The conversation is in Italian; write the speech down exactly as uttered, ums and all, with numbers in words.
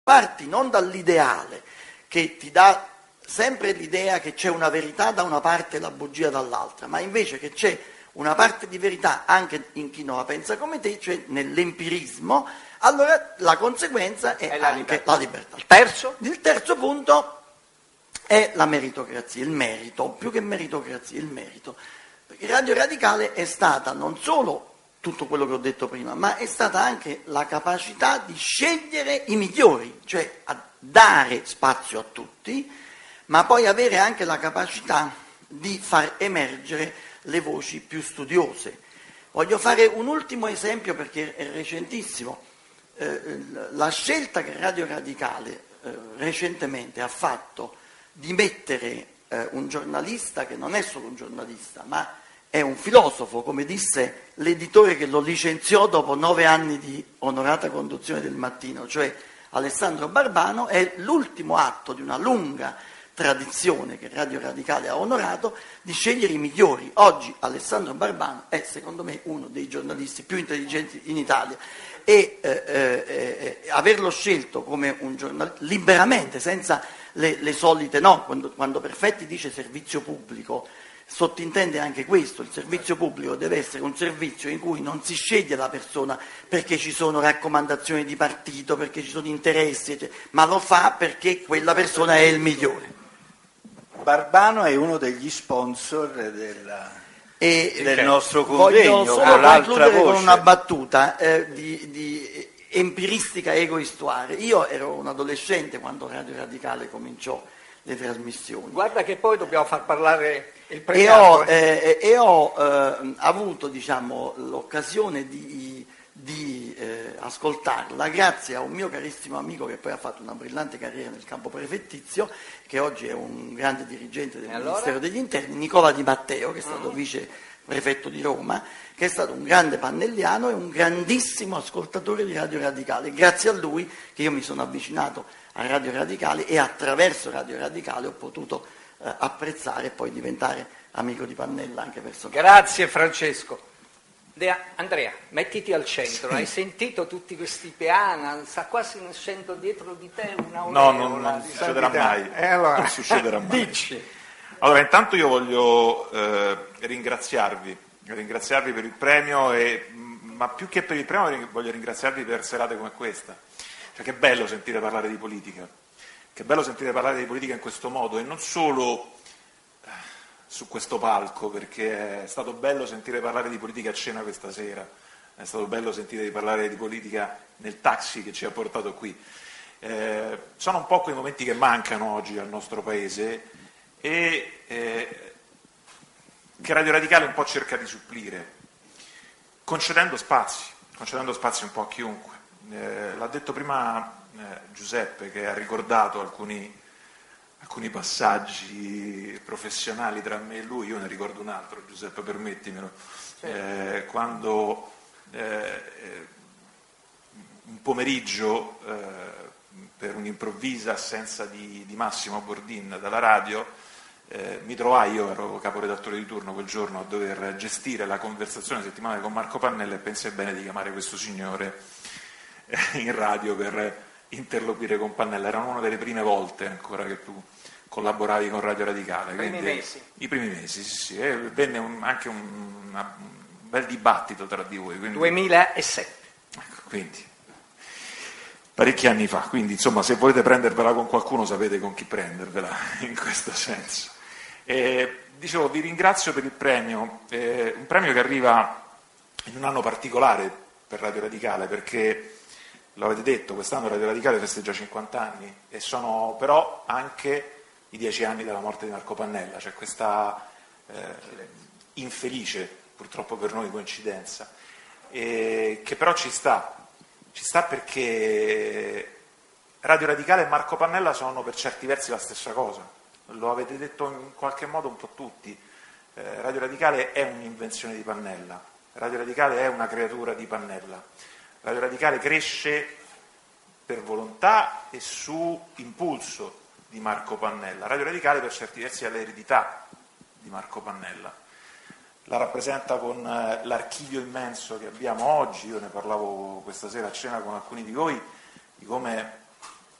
parti non dall'ideale che ti dà sempre l'idea che c'è una verità da una parte e la bugia dall'altra, ma invece che c'è una parte di verità anche in chi non la pensa come te, cioè nell'empirismo, allora la conseguenza è, è la anche libertà. la libertà. Il terzo? Il terzo punto è la meritocrazia, il merito, più che meritocrazia, il merito. Perché Radio Radicale è stata non solo tutto quello che ho detto prima, ma è stata anche la capacità di scegliere i migliori, cioè a dare spazio a tutti, ma poi avere anche la capacità di far emergere le voci più studiose. Voglio fare un ultimo esempio perché è recentissimo. Eh, la scelta che Radio Radicale eh, recentemente ha fatto di mettere eh, un giornalista che non è solo un giornalista, ma è un filosofo, come disse l'editore che lo licenziò dopo nove anni di onorata conduzione del Mattino, cioè Alessandro Barbano, è l'ultimo atto di una lunga tradizione che Radio Radicale ha onorato di scegliere i migliori. Oggi Alessandro Barbano è secondo me uno dei giornalisti più intelligenti in Italia e eh, eh, averlo scelto come un giornalista liberamente, senza le, le solite no, quando, quando Perfetti dice servizio pubblico, sottintende anche questo: il servizio pubblico deve essere un servizio in cui non si sceglie la persona perché ci sono raccomandazioni di partito, perché ci sono interessi, eccetera, ma lo fa perché quella persona è il migliore. Barbano è uno degli sponsor della, e del nostro convegno. Voglio solo con concludere voce. con una battuta eh, di, di empiristica egoistuale. Io ero un adolescente quando Radio Radicale cominciò le trasmissioni. Guarda che poi dobbiamo far parlare il E premiato. ho, eh, e ho eh, avuto diciamo, l'occasione di, di eh, ascoltarla grazie a un mio carissimo amico che poi ha fatto una brillante carriera nel campo prefettizio, che oggi è un grande dirigente del E allora? Ministero degli Interni, Nicola Di Matteo, che è stato vice prefetto di Roma, che è stato un grande pannelliano e un grandissimo ascoltatore di Radio Radicale. Grazie a lui che io mi sono avvicinato a Radio Radicale e attraverso Radio Radicale ho potuto eh, apprezzare e poi diventare amico di Pannella anche personalmente. Grazie Francesco. De- Andrea, mettiti al centro, hai sentito tutti questi piani, sta quasi nascendo dietro di te una No, aureola non, non di succederà santità. mai. E allora, Non succederà mai. dici. Allora, intanto io voglio eh, ringraziarvi, ringraziarvi per il premio, e, ma più che per il premio voglio ringraziarvi per serate come questa. Cioè, che bello sentire parlare di politica, che bello sentire parlare di politica in questo modo, e non solo eh, su questo palco, perché è stato bello sentire parlare di politica a cena questa sera, è stato bello sentire di parlare di politica nel taxi che ci ha portato qui. Eh, sono un po' quei momenti che mancano oggi al nostro Paese e eh, che Radio Radicale un po' cerca di supplire, concedendo spazi, concedendo spazi un po' a chiunque. Eh, l'ha detto prima eh, Giuseppe, che ha ricordato alcuni, alcuni passaggi professionali tra me e lui. Io ne ricordo un altro, Giuseppe, permettimelo. Eh, quando eh, un pomeriggio eh, per un'improvvisa assenza di, di Massimo Bordin dalla radio, eh, mi trovai, io ero caporedattore di turno quel giorno, a dover gestire la conversazione settimanale con Marco Pannella, e pensai bene di chiamare questo signore eh, in radio per interloquire con Pannella. Era una delle prime volte ancora che tu collaboravi con Radio Radicale. I primi quindi, mesi. I primi mesi, sì, sì. E venne un, anche un, una, un bel dibattito tra di voi. Quindi, duemilasette. ecco, quindi parecchi anni fa, quindi insomma, se volete prendervela con qualcuno sapete con chi prendervela in questo senso. E, dicevo, vi ringrazio per il premio, eh, un premio che arriva in un anno particolare per Radio Radicale, perché lo avete detto, quest'anno Radio Radicale festeggia cinquanta anni, e sono però anche i dieci anni della morte di Marco Pannella. C'è questa eh, infelice, purtroppo per noi, coincidenza, e che però ci sta. Ci sta perché Radio Radicale e Marco Pannella sono per certi versi la stessa cosa, lo avete detto in qualche modo un po' tutti. eh, Radio Radicale è un'invenzione di Pannella, Radio Radicale è una creatura di Pannella, Radio Radicale cresce per volontà e su impulso di Marco Pannella, Radio Radicale per certi versi è l'eredità di Marco Pannella. La rappresenta con eh, l'archivio immenso che abbiamo oggi. Io ne parlavo questa sera a cena con alcuni di voi, di come